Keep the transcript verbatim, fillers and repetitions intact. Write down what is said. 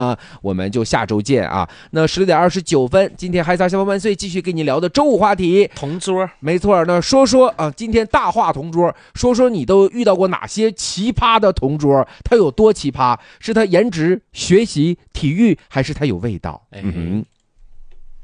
啊，我们就下周见啊。那十六点二十九分，今天嗨撒下班万岁，继续跟你聊的周五话题， 同桌。 没错，那说说啊，今天大话同桌，说说你都遇到过哪些奇葩的同桌？他有多奇葩？是他颜值、学习、体育，还是他有味道？ 哎嗯哼。